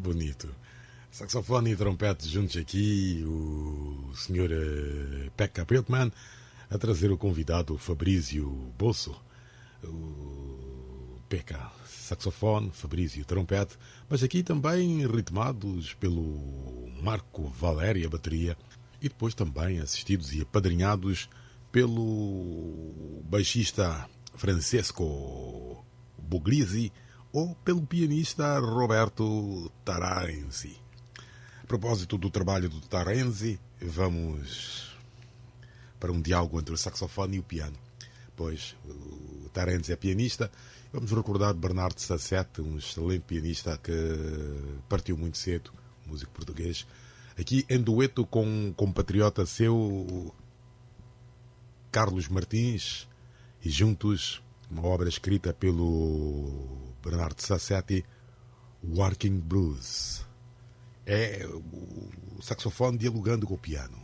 Bonito. Saxofone e trompete juntos aqui, o senhor Pekka Piltman a trazer o convidado Fabrício Bosso. O Pekka, saxofone, Fabrício, trompete, mas aqui também ritmados pelo Marco Valéria, bateria, e depois também assistidos e apadrinhados pelo baixista Francesco Buglisi ou pelo pianista Roberto Tarenzi. A propósito do trabalho do Tarenzi, vamos para um diálogo entre o saxofone e o piano. Pois o Tarenzi é pianista. Vamos recordar Bernardo Sassetti, um excelente pianista que partiu muito cedo, músico português, aqui em dueto com um compatriota seu, Carlos Martins, e juntos uma obra escrita pelo Bernardo Sassetti, Working Blues. É o saxofone dialogando com o piano.